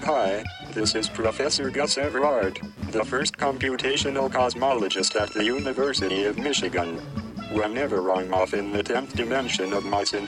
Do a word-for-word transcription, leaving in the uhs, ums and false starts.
Hi, this is Professor Gus Everard, the first computational cosmologist at the University of Michigan. We're never wrong off in the tenth dimension of my